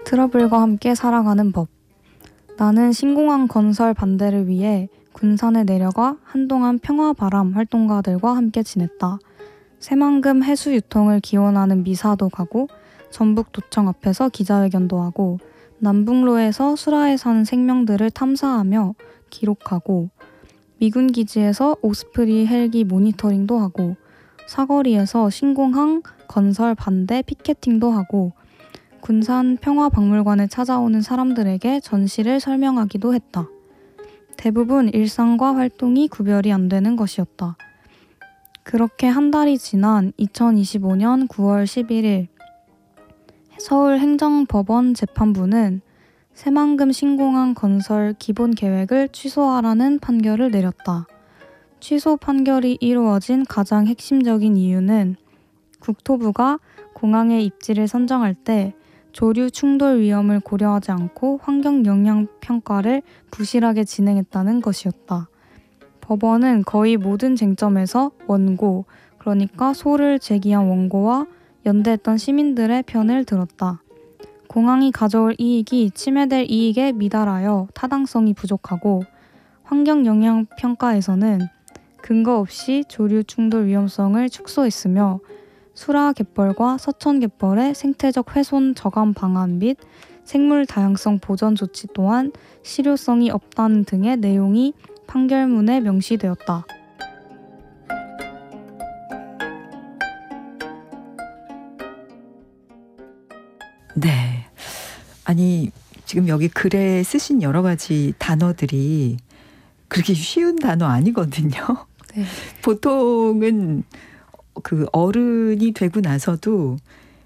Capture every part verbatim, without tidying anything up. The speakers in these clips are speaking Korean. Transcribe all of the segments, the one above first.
트러블과 함께 살아가는 법. 나는 신공항 건설 반대를 위해 군산에 내려가 한동안 평화바람 활동가들과 함께 지냈다. 새만금 해수 유통을 기원하는 미사도 가고 전북도청 앞에서 기자회견도 하고 남북로에서 수라에 사는 생명들을 탐사하며 기록하고 미군 기지에서 오스프리 헬기 모니터링도 하고 사거리에서 신공항 건설 반대 피켓팅도 하고 군산 평화박물관에 찾아오는 사람들에게 전시를 설명하기도 했다. 대부분 일상과 활동이 구별이 안 되는 것이었다. 그렇게 한 달이 지난 이천이십오년 구월 십일일 서울행정법원 재판부는 새만금 신공항 건설 기본 계획을 취소하라는 판결을 내렸다. 취소 판결이 이루어진 가장 핵심적인 이유는 국토부가 공항의 입지를 선정할 때 조류 충돌 위험을 고려하지 않고 환경 영향 평가를 부실하게 진행했다는 것이었다. 법원은 거의 모든 쟁점에서 원고, 그러니까 소를 제기한 원고와 연대했던 시민들의 편을 들었다. 공항이 가져올 이익이 침해될 이익에 미달하여 타당성이 부족하고 환경 영향 평가에서는 근거 없이 조류 충돌 위험성을 축소했으며 수라 갯벌과 서천 갯벌의 생태적 훼손 저감 방안 및 생물 다양성 보전 조치 또한 실효성이 없다는 등의 내용이 판결문에 명시되었다. 네. 아니 지금 여기 글에 쓰신 여러 가지 단어들이 그렇게 쉬운 단어 아니거든요. 네. 보통은 그 어른이 되고 나서도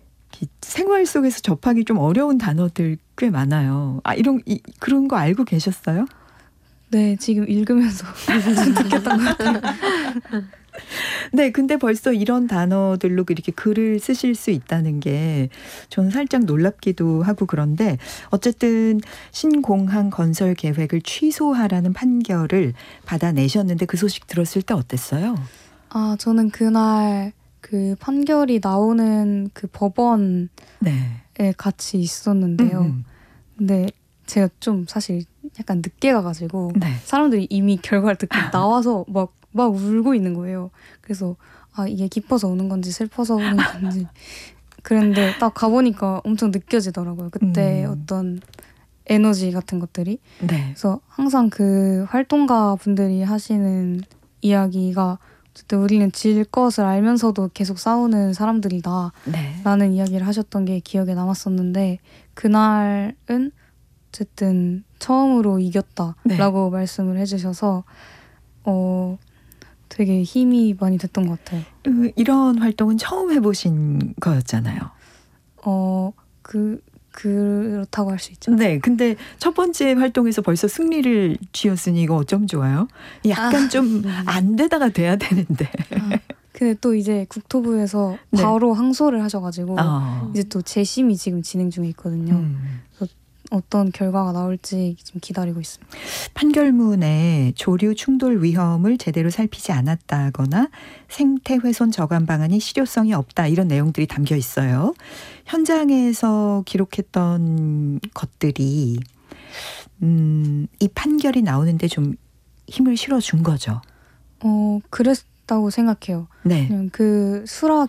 생활 속에서 접하기 좀 어려운 단어들 꽤 많아요. 아 이런 이, 그런 거 알고 계셨어요? 네, 지금 읽으면서 느꼈던 것 같아요. 네, 근데 벌써 이런 단어들로 이렇게 글을 쓰실 수 있다는 게 저는 살짝 놀랍기도 하고 그런데 어쨌든 신공항 건설 계획을 취소하라는 판결을 받아내셨는데 그 소식 들었을 때 어땠어요? 아, 저는 그날 그 판결이 나오는 그 법원에 네. 같이 있었는데요. 음. 근데 제가 좀 사실 약간 늦게 가가지고 네. 사람들이 이미 결과를 듣고 나와서 막, 막 울고 있는 거예요. 그래서 아 이게 기뻐서 우는 건지 슬퍼서 우는 건지 그런데 딱 가보니까 엄청 느껴지더라고요. 그때 음. 어떤 에너지 같은 것들이. 네. 그래서 항상 그 활동가 분들이 하시는 이야기가 어쨌든 우리는 질 것을 알면서도 계속 싸우는 사람들이다 네. 라는 이야기를 하셨던 게 기억에 남았었는데 그날은 어쨌든 처음으로 이겼다라고 네. 말씀을 해주셔서 어 되게 힘이 많이 됐던 것 같아요. 음, 이런 활동은 처음 해보신 거였잖아요. 어, 그 그렇다고 할 수 있죠. 네, 근데 첫 번째 활동에서 벌써 승리를 쥐었으니 이거 어쩜 좋아요? 약간 아. 좀 안 되다가 돼야 되는데. 아, 근데 또 이제 국토부에서 네. 바로 항소를 하셔가지고 어. 이제 또 재심이 지금 진행 중에 있거든요. 음. 그래서 어떤 결과가 나올지 지금 기다리고 있습니다. 판결문에 조류 충돌 위험을 제대로 살피지 않았다거나 생태 훼손 저감 방안이 실효성이 없다 이런 내용들이 담겨 있어요. 현장에서 기록했던 것들이 음, 이 판결이 나오는데 좀 힘을 실어준 거죠. 어, 그랬다고 생각해요. 네. 그냥 그 수라